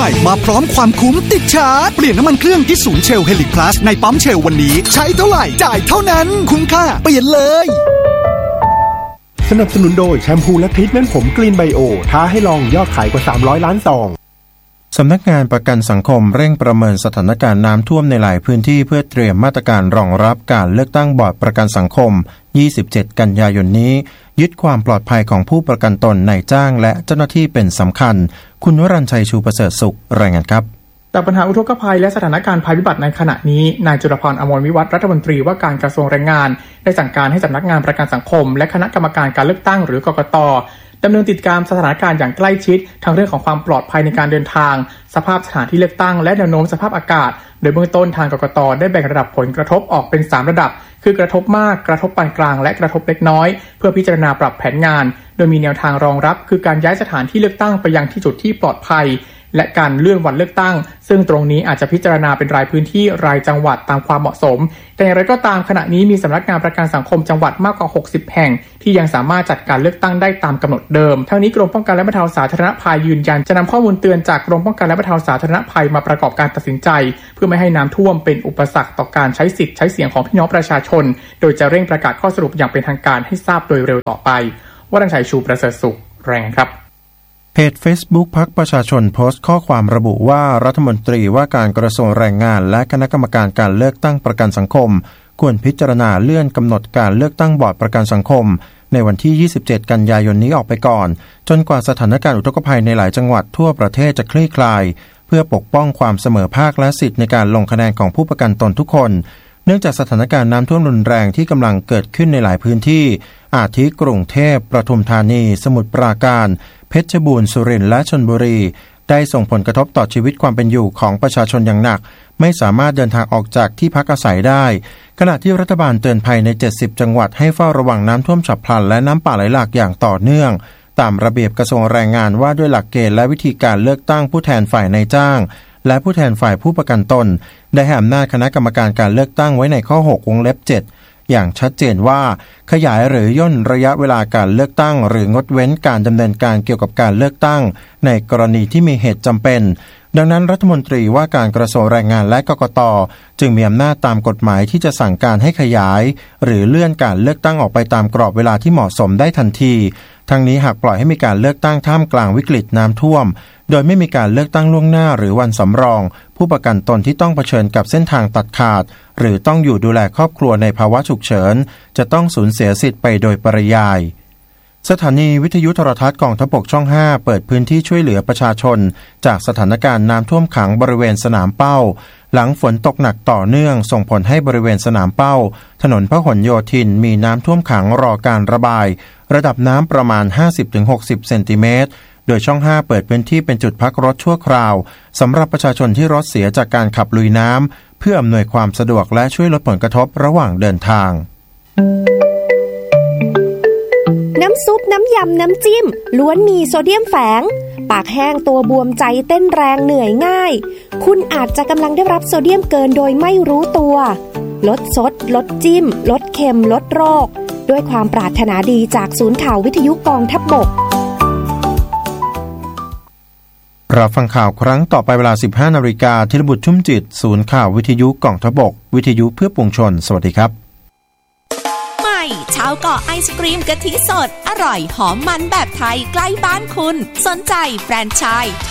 ม่มาพร้อมความคุ้มติดชาร์จเปลี่ยนน้ำมันเครื่องที่ศูนย์เชลเฮลิคลาสในปั๊มเชลวันนี้ใช้เท่าไหร่จ่ายเท่านั้นคุ้มค่าเปลี่ยนเลยสนับสนุนโดยแชมพูและทรีทเมนต์ผมกรีนไบโอท้าให้ลองยอดขายกว่า300ล้านซองสำนักงานประกันสังคมเร่งประเมินสถานการณ์น้ำท่วมในหลายพื้นที่เพื่อเตรียมมาตรการรองรับการเลือกตั้งบอร์ดประกันสังคม27กันยายนนี้ยึดความปลอดภัยของผู้ประกันตนนายจ้างและเจ้าหน้าที่เป็นสำคัญคุณวรัญชัยชูประเสริฐสุขรายงานครับจากปัญหาอุทกภัยและสถานการณ์ภัยพิบัติในขณะนี้นายจุลพร อมรวิวัฒน์รัฐมนตรีว่าการกระทรวงแรงงานได้สั่งการให้สำนักงานประกันสังคมและคณะกรรมการการเลือกตั้งหรือกกต.ดำเนินติดตามสถานการณ์อย่างใกล้ชิดทั้งเรื่องของความปลอดภัยในการเดินทางสภาพสถานที่เลือกตั้งและแนวโน้มสภาพอากาศโดยเบื้องต้นทางกกต.ได้แบ่งระดับผลกระทบออกเป็น3ระดับคือกระทบมากกระทบปานกลางและกระทบเล็กน้อยเพื่อพิจารณาปรับแผนงานโดยมีแนวทางรองรับคือการย้ายสถานที่เลือกตั้งไปยังที่จุดที่ปลอดภัยและการเลื่อนวันเลือกตั้งซึ่งตรงนี้อาจจะพิจารณาเป็นรายพื้นที่รายจังหวัดตามความเหมาะสมแต่อย่างไรก็ตามขณะนี้มีสำนักงานประกันสังคมจังหวัดมากกว่า60แห่งที่ยังสามารถจัดการเลือกตั้งได้ตามกำหนดเดิมทั้งนี้กรมป้องกันและบรรเทาสาธารณภัยยืนยันจะนำข้อมูลเตือนจากกรมป้องกันและบรรเทาสาธารณภัยมาประกอบการตัดสินใจเพื่อไม่ให้น้ำท่วมเป็นอุปสรรคต่อการใช้สิทธิ์ใช้เสียงของพี่น้องประชาชนโดยจะเร่งประกาศข้อสรุปอย่างเป็นทางการให้ทราบโดยเร็วต่อไปวรัญชัยชูประเสริฐสุขรายงานครับเพจ Facebook พรรคประชาชนโพสต์ข้อความระบุว่ารัฐมนตรีว่าการกระทรวงแรงงานและคณะกรรมการการเลือกตั้งประกันสังคมควรพิจารณาเลื่อนกำหนดการเลือกตั้งบอร์ดประกันสังคมในวันที่27กันยายนนี้ออกไปก่อนจนกว่าสถานการณ์อุทกภัยในหลายจังหวัดทั่วประเทศจะคลี่คลายเพื่อปกป้องความเสมอภาคและสิทธิในการลงคะแนนของผู้ประกันตนทุกคนเนื่องจากสถานการณ์น้ำท่วมรุนแรงที่กำลังเกิดขึ้นในหลายพื้นที่อาทิกรุงเทพปทุมธานีสมุทรปราการเพชรบูรณ์สุรินทร์และชลบุรีได้ส่งผลกระทบต่อชีวิตความเป็นอยู่ของประชาชนอย่างหนักไม่สามารถเดินทางออกจากที่พักอาศัยได้ขณะที่รัฐบาลเตือนภัยใน70จังหวัดให้เฝ้าระวังน้ำท่วมฉับพลันและน้ำป่าไหลหลากอย่างต่อเนื่องตามระเบียบกระทรวงแรงงานว่าด้วยหลักเกณฑ์และวิธีการเลือกตั้งผู้แทนฝ่ายนายจ้างและผู้แทนฝ่ายผู้ประกันตนได้ให้อำนาจคณะกรรมการการเลือกตั้งไว้ในข้อ6วงเล็บ7อย่างชัดเจนว่าขยายหรือย่นระยะเวลาการเลือกตั้งหรืองดเว้นการดำเนินการเกี่ยวกับการเลือกตั้งในกรณีที่มีเหตุจำเป็นดังนั้นรัฐมนตรีว่าการกระทรวงแรงงานและกกต.จึงมีอำนาจตามกฎหมายที่จะสั่งการให้ขยายหรือเลื่อนการเลือกตั้งออกไปตามกรอบเวลาที่เหมาะสมได้ทันทีทั้งนี้หากปล่อยให้มีการเลือกตั้งท่ามกลางวิกฤตน้ำท่วมโดยไม่มีการเลือกตั้งล่วงหน้าหรือวันสำรองผู้ประกันตนที่ต้องเผชิญกับเส้นทางตัดขาดหรือต้องอยู่ดูแลครอบครัวในภาวะฉุกเฉินจะต้องสูญเสียสิทธิ์ไปโดยปริยายสถานีวิทยุโทรทัศน์กองทัพบกช่อง5เปิดพื้นที่ช่วยเหลือประชาชนจากสถานการณ์น้ำท่วมขังบริเวณสนามเป้าหลังฝนตกหนักต่อเนื่องส่งผลให้บริเวณสนามเป้าถนนพหลโยธินมีน้ำท่วมขังรอการระบายระดับน้ำประมาณ 50-60 เซนติเมตรโดยช่อง5เปิดพื้นที่เป็นจุดพักรถชั่วคราวสำหรับประชาชนที่รถเสียจากการขับลุยน้ำเพื่ออำนวยความสะดวกและช่วยลดผลกระทบระหว่างเดินทางน้ำซุปน้ำยำน้ำจิ้มล้วนมีโซเดียมแฝงปากแห้งตัวบวมใจเต้นแรงเหนื่อยง่ายคุณอาจจะกำลังได้รับโซเดียมเกินโดยไม่รู้ตัวลดซดลดจิ้มลดเค็มลดโรคด้วยความปรารถนาดีจากศูนย์ข่าววิทยุกองทัพบกรับฟังข่าวครั้งต่อไปเวลา 15:00 น.ธีรบุตรชุ่มจิตศูนย์ข่าววิทยุกองทัพบกวิทยุเพื่อปวงชนสวัสดีครับใหม่ชาวเกาะไอศกรีมกะทิสดอร่อยหอมมันแบบไทยใกล้บ้านคุณสนใจแฟรนไชส์โทร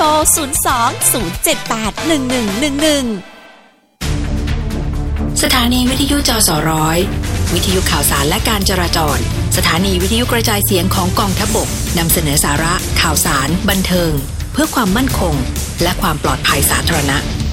02-078-1111 สถานีวิทยุจสร้อยวิทยุข่าวสารและการจราจรสถานีวิทยุกระจายเสียงของกองทัพบกนำเสนอสาระข่าวสารบันเทิงเพื่อความมั่นคงและความปลอดภัยสาธารณะ